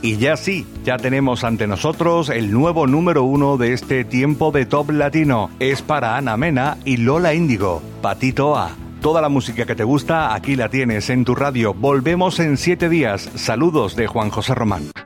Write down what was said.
Y ya sí, ya tenemos ante nosotros el nuevo número 1 de este tiempo de Top Latino. Es para Ana Mena y Lola Índigo, Patito A. Toda la música que te gusta, aquí la tienes en tu radio. Volvemos en 7 días. Saludos de Juan José Román.